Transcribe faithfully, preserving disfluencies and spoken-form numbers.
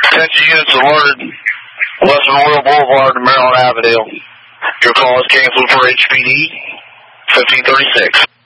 Attention units alerted. West Memorial Boulevard to Maryland Avenue. Your call is canceled for H P D fifteen thirty-six.